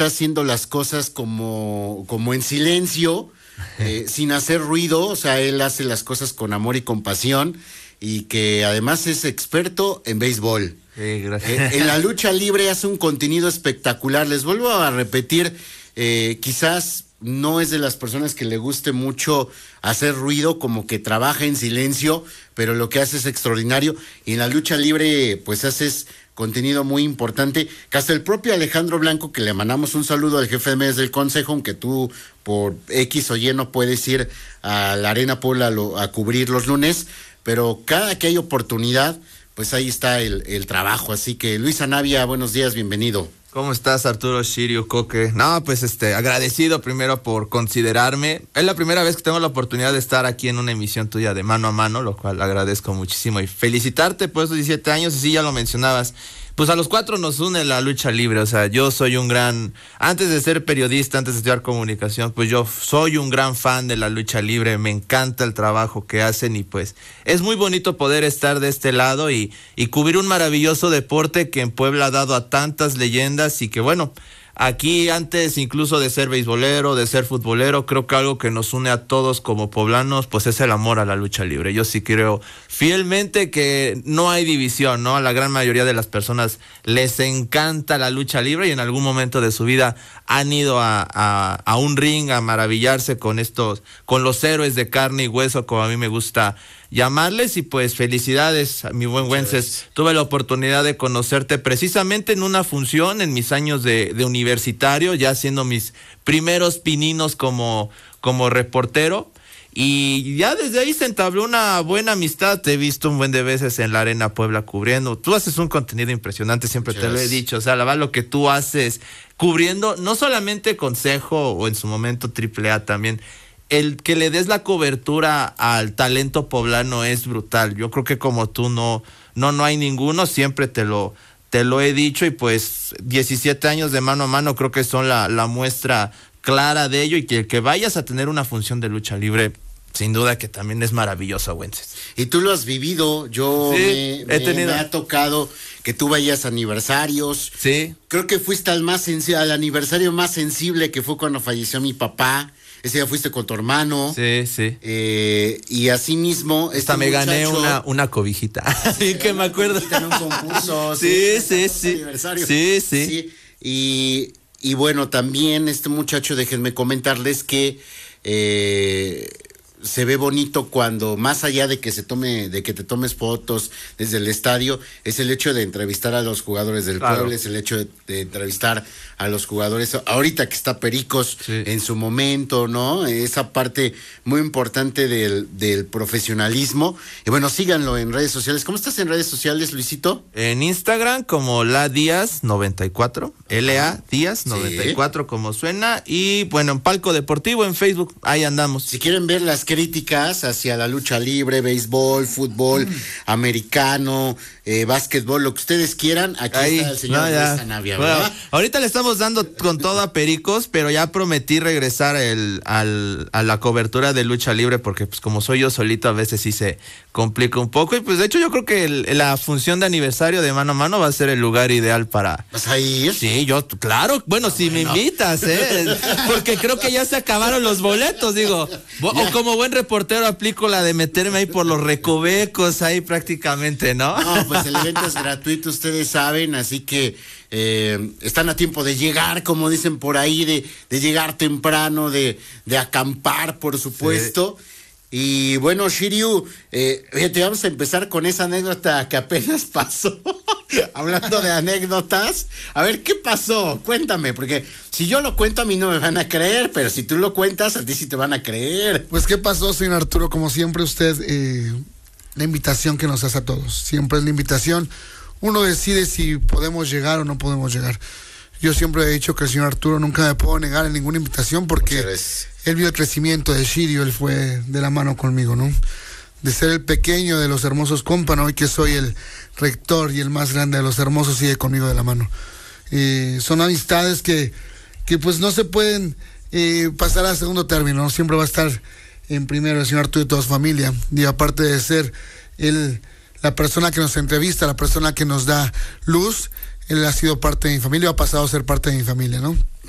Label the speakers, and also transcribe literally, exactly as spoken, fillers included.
Speaker 1: está haciendo las cosas como, como en silencio, eh, sin hacer ruido. O sea, él hace las cosas con amor y compasión, y que además es experto en béisbol.
Speaker 2: Sí, gracias.
Speaker 1: Eh, en la lucha libre hace un contenido espectacular. Les vuelvo a repetir, eh, quizás no es de las personas que le guste mucho hacer ruido, como que trabaja en silencio, pero lo que hace es extraordinario. Y en la lucha libre, pues haces contenido muy importante, que hasta el propio Alejandro Blanco, que le mandamos un saludo al jefe de medios del consejo, aunque tú por X o Y no puedes ir a la Arena Puebla a, lo, a cubrir los lunes, pero cada que hay oportunidad, pues ahí está el, el trabajo. Así que Luis Anavia, buenos días, bienvenido.
Speaker 2: ¿Cómo estás, Arturo, Shirio, Coque? No, pues este, agradecido primero por considerarme. Es la primera vez que tengo la oportunidad de estar aquí en una emisión tuya de mano a mano, lo cual agradezco muchísimo. Y felicitarte por esos diecisiete años, y sí, ya lo mencionabas. Pues a los cuatro nos une la lucha libre. O sea, yo soy un gran, antes de ser periodista, antes de estudiar comunicación, pues yo soy un gran fan de la lucha libre. Me encanta el trabajo que hacen, y pues es muy bonito poder estar de este lado y, y cubrir un maravilloso deporte que en Puebla ha dado a tantas leyendas. Y que bueno, aquí antes incluso de ser beisbolero, de ser futbolero, creo que algo que nos une a todos como poblanos, pues es el amor a la lucha libre. Yo sí creo fielmente que no hay división, ¿no? A la gran mayoría de las personas les encanta la lucha libre, y en algún momento de su vida han ido a, a, a un ring a maravillarse con estos, con los héroes de carne y hueso, como a mí me gusta llamarles. Y pues felicidades, mi buen Wences. Tuve la oportunidad de conocerte precisamente en una función en mis años de, de universitario, ya haciendo mis primeros pininos como, como reportero, y ya desde ahí se entabló una buena amistad. Te he visto un buen de veces en la Arena Puebla cubriendo. Tú haces un contenido impresionante, siempre te lo he dicho. O sea, la verdad, lo que tú haces cubriendo, no solamente Consejo o en su momento Triple A, también el que le des la cobertura al talento poblano es brutal. Yo creo que como tú no, no, no hay ninguno, siempre te lo, te lo he dicho, y pues diecisiete años de mano a mano creo que son la, la muestra clara de ello, y que, que vayas a tener una función de lucha libre, sin duda que también es maravilloso, Wences.
Speaker 1: Y tú lo has vivido. Yo
Speaker 2: sí,
Speaker 1: me,
Speaker 2: he
Speaker 1: me,
Speaker 2: tenido...
Speaker 1: me ha tocado que tú vayas a aniversarios.
Speaker 2: Sí.
Speaker 1: Creo que fuiste al más sensi- al aniversario más sensible, que fue cuando falleció mi papá. Ese día fuiste con tu hermano.
Speaker 2: Sí, sí.
Speaker 1: Eh, y así mismo...
Speaker 2: Hasta
Speaker 1: este
Speaker 2: me
Speaker 1: muchacho,
Speaker 2: gané una, una cobijita. Sí, que me acuerdo.
Speaker 1: En un concurso.
Speaker 2: Sí, sí, sí. Sí, sí.
Speaker 1: sí. Y, y bueno, también este muchacho, déjenme comentarles que eh, se ve bonito cuando, más allá de que se tome, de que te tomes fotos desde el estadio, es el hecho de entrevistar a los jugadores del
Speaker 2: claro.
Speaker 1: pueblo, es el hecho de, de entrevistar a los jugadores, ahorita que está Pericos, sí, en su momento, ¿no? Esa parte muy importante del, del profesionalismo. Y bueno, síganlo en redes sociales. ¿Cómo estás en redes sociales, Luisito?
Speaker 2: En Instagram como La Díaz noventa y cuatro, L A Díaz noventa y cuatro, sí, como suena. Y bueno, en Palco Deportivo en Facebook, ahí andamos.
Speaker 1: Si quieren ver las críticas hacia la lucha libre, béisbol, fútbol, mm. americano, eh, básquetbol, lo que ustedes quieran, aquí ahí está el señor no, Luis Anavia, ¿verdad? Bueno,
Speaker 2: ahorita le estamos dando con todo a Pericos, pero ya prometí regresar el, al, a la cobertura de lucha libre, porque pues como soy yo solito, a veces sí se complica un poco. Y pues de hecho yo creo que el, la función de aniversario de mano a mano va a ser el lugar ideal para...
Speaker 1: ¿Vas a ir?
Speaker 2: Sí, yo, claro, bueno, si bueno. me invitas, ¿eh? Porque creo que ya se acabaron los boletos, digo. O como buen reportero aplico la de meterme ahí por los recovecos, ahí prácticamente, ¿no?
Speaker 1: No, pues el evento es gratuito, ustedes saben, así que eh, están a tiempo de llegar, como dicen por ahí, de, de llegar temprano, de, de acampar, por supuesto. Sí. Y bueno, Shiryu, eh, te vamos a empezar con esa anécdota que apenas pasó. Hablando de anécdotas, a ver, ¿qué pasó? Cuéntame, porque si yo lo cuento a mí no me van a creer, pero si tú lo cuentas a ti sí te van a creer.
Speaker 3: Pues, ¿qué pasó, señor Arturo? Como siempre usted, eh, la invitación que nos hace a todos, siempre es la invitación. Uno decide si podemos llegar o no podemos llegar. Yo siempre he dicho que el señor Arturo nunca me puedo negar en ninguna invitación, porque él vio el crecimiento de Shiryu, él fue de la mano conmigo, ¿no? De ser el pequeño de los Hermosos Cómpano, hoy que soy el rector y el más grande de los Hermosos, sigue conmigo de la mano. Eh, son amistades que, que pues no se pueden eh, pasar a segundo término, ¿no? Siempre va a estar en primero el señor Arturo y toda su familia, y aparte de ser él la persona que nos entrevista, la persona que nos da luz, él ha sido parte de mi familia, ha pasado a ser parte de mi familia, ¿no?